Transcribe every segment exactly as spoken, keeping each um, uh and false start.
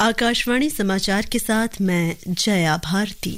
आकाशवाणी समाचार के साथ मैं जया भारती।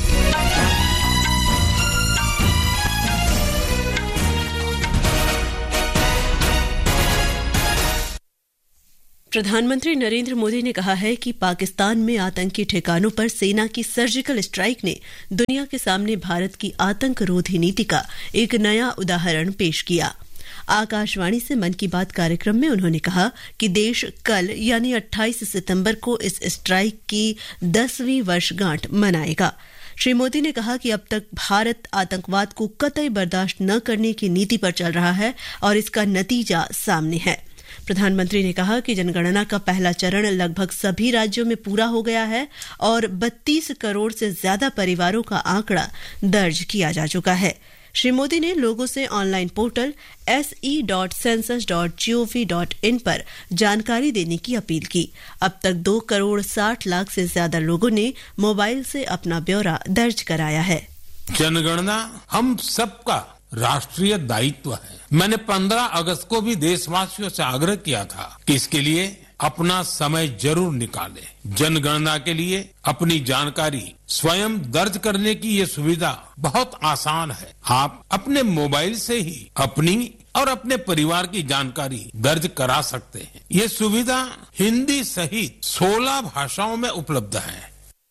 प्रधानमंत्री नरेंद्र मोदी ने कहा है कि पाकिस्तान में आतंकी ठिकानों पर सेना की सर्जिकल स्ट्राइक ने दुनिया के सामने भारत की आतंकरोधी नीति का एक नया उदाहरण पेश किया। आकाशवाणी से मन की बात कार्यक्रम में उन्होंने कहा कि देश कल यानी अट्ठाईस सितंबर को इस स्ट्राइक की दसवीं वर्षगांठ मनाएगा। श्री मोदी ने कहा कि अब तक भारत आतंकवाद को कतई बर्दाश्त न करने की नीति पर चल रहा है और इसका नतीजा सामने है। प्रधानमंत्री ने कहा कि जनगणना का पहला चरण लगभग सभी राज्यों में पूरा हो गया है और बत्तीस करोड़ से ज्यादा परिवारों का आंकड़ा दर्ज किया जा चुका है। श्री मोदी ने लोगों से online portal S E dot census dot G O V dot in पर जानकारी देने की अपील की। अब तक दो करोड़ साठ लाख से ज्यादा लोगों ने मोबाइल से अपना ब्यौरा दर्ज कराया है। जनगणना हम सबका राष्ट्रीय दायित्व है। मैंने पंद्रह अगस्त को भी देशवासियों से आग्रह किया था कि इसके लिए अपना समय जरूर निकालें। जनगणना के लिए अपनी जानकारी स्वयं दर्ज करने की ये सुविधा बहुत आसान है। आप अपने मोबाइल से ही अपनी और अपने परिवार की जानकारी दर्ज करा सकते हैं। ये सुविधा हिंदी सहित सोलह भाषाओं में उपलब्ध है।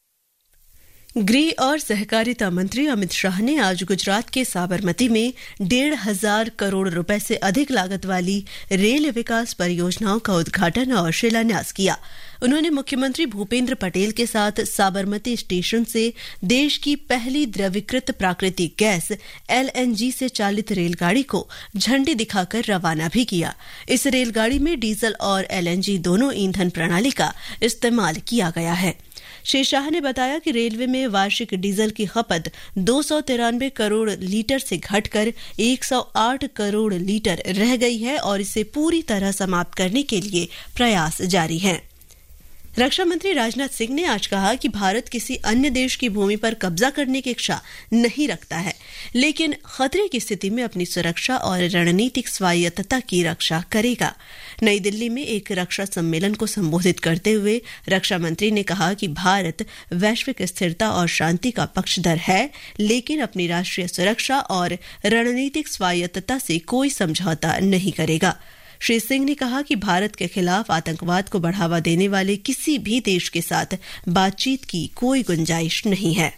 गृह और सहकारिता मंत्री अमित शाह ने आज गुजरात के साबरमती में डेढ़ हजार करोड़ रुपए से अधिक लागत वाली रेल विकास परियोजनाओं का उद्घाटन और शिलान्यास किया। उन्होंने मुख्यमंत्री भूपेंद्र पटेल के साथ साबरमती स्टेशन से देश की पहली द्रवीकृत प्राकृतिक गैस एल एन जी से चालित रेलगाड़ी को झंडी दिखाकर रवाना भी किया। इस रेलगाड़ी में डीजल और एल एन जी दोनों ईंधन प्रणाली का इस्तेमाल किया गया है। श्री शाह ने बताया कि रेलवे में वार्षिक डीजल की खपत दो सौ तिरानवे करोड़ लीटर से घटकर एक सौ आठ करोड़ लीटर रह गई है और इसे पूरी तरह समाप्त करने के लिए प्रयास जारी हैं। रक्षा मंत्री राजनाथ सिंह ने आज कहा कि भारत किसी अन्य देश की भूमि पर कब्जा करने की इच्छा नहीं रखता है, लेकिन खतरे की स्थिति में अपनी सुरक्षा और रणनीतिक स्वायत्तता की रक्षा करेगा। नई दिल्ली में एक रक्षा सम्मेलन को संबोधित करते हुए रक्षा मंत्री ने कहा कि भारत वैश्विक स्थिरता और शांति का पक्षधर है, लेकिन अपनी राष्ट्रीय सुरक्षा और रणनीतिक स्वायत्तता से कोई समझौता नहीं करेगा। श्री सिंह ने कहा कि भारत के खिलाफ आतंकवाद को बढ़ावा देने वाले किसी भी देश के साथ बातचीत की कोई गुंजाइश नहीं है।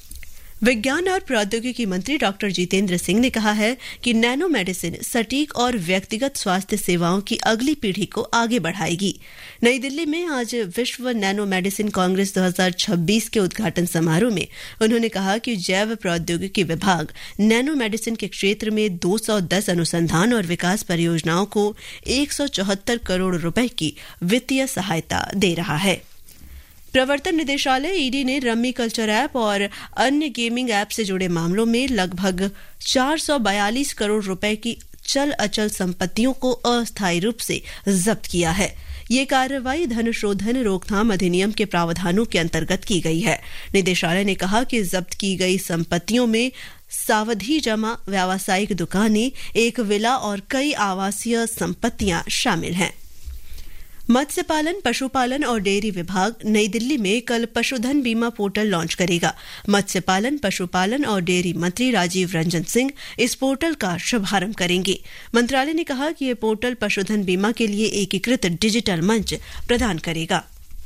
विज्ञान और प्रौद्योगिकी मंत्री डॉक्टर जितेंद्र सिंह ने कहा है कि नैनो मेडिसिन सटीक और व्यक्तिगत स्वास्थ्य सेवाओं की अगली पीढ़ी को आगे बढ़ाएगी। नई दिल्ली में आज विश्व नैनो मेडिसिन कांग्रेस दो हज़ार छब्बीस के उद्घाटन समारोह में उन्होंने कहा कि जैव प्रौद्योगिकी विभाग नैनो मेडिसिन के क्षेत्र में दो सौ दस अनुसंधान और विकास परियोजनाओं को एक सौ चौहत्तर करोड़ रुपए की वित्तीय सहायता दे रहा है। प्रवर्तन निदेशालय ईडी ने रम्मी कल्चर ऐप और अन्य गेमिंग ऐप से जुड़े मामलों में लगभग चार सौ बयालीस करोड़ रुपए की चल अचल संपत्तियों को अस्थायी रूप से जब्त किया है। ये कार्रवाई धन शोधन रोकथाम अधिनियम के प्रावधानों के अंतर्गत की गई है। निदेशालय ने कहा कि जब्त की गई संपत्तियों में सावधि जमा, व्यावसायिक दुकानें, एक विला और कई आवासीय संपत्तियां शामिल हैं। मत्स्य पालन, पशुपालन और डेयरी विभाग नई दिल्ली में कल पशुधन बीमा पोर्टल लॉन्च करेगा। मत्स्य पालन, पशुपालन और डेयरी मंत्री राजीव रंजन सिंह इस पोर्टल का शुभारंभ करेंगे। मंत्रालय ने कहा कि यह पोर्टल पशुधन बीमा के लिए एकीकृत डिजिटल मंच प्रदान करेगा।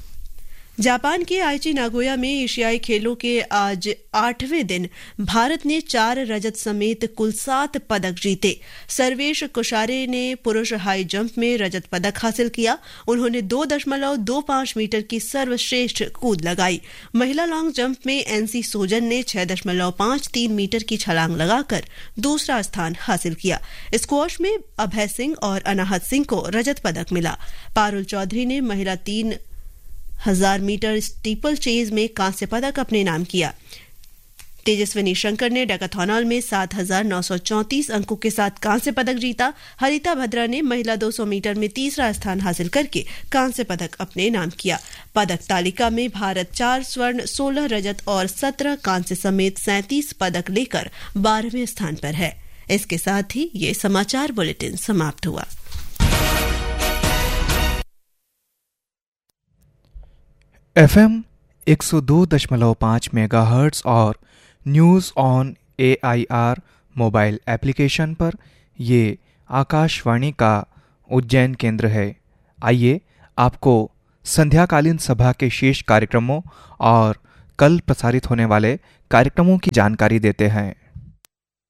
जापान के आईची नागोया में एशियाई खेलों के आज आठवें दिन भारत ने चार रजत समेत कुल सात पदक जीते। सर्वेश कुशारे ने पुरुष हाई जंप में रजत पदक हासिल किया। उन्होंने दो दशमलव दो पांच मीटर की सर्वश्रेष्ठ कूद लगाई। महिला लॉन्ग जंप में एनसी सोजन ने छह दशमलव पांच तीन मीटर की छलांग लगाकर दूसरा स्थान हासिल किया। स्क्वॉश में अभय सिंह और अनाहत सिंह को रजत पदक मिला। पारुल चौधरी ने महिला तीन हजार मीटर स्टीपल चेज में कांस्य पदक अपने नाम किया। तेजस्विनी शंकर ने डेकाथॉनॉल में सात हजार नौ सौ चौंतीस अंकों के साथ कांस्य पदक जीता। हरिता भद्रा ने महिला दो सौ मीटर में तीसरा स्थान हासिल करके कांस्य पदक अपने नाम किया। पदक तालिका में भारत चार स्वर्ण, सोलह रजत और सत्रह कांस्य समेत सैंतीस पदक लेकर बारहवें स्थान पर है। इसके साथ ही ये समाचार बुलेटिन समाप्त हुआ। एफ एम एक सौ दो दशमलव पाँच मेगाहर्ट्ज़ और news on A I R mobile application पर ये आकाशवाणी का उज्जैन केंद्र है। आइए आपको संध्याकालीन सभा के शेष कार्यक्रमों और कल प्रसारित होने वाले कार्यक्रमों की जानकारी देते हैं।